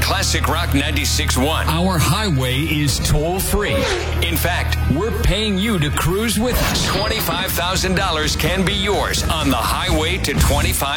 Classic Rock 96.1. Our highway is toll-free. In fact, We're paying you to cruise with us. $25,000 can be yours on the highway to 25.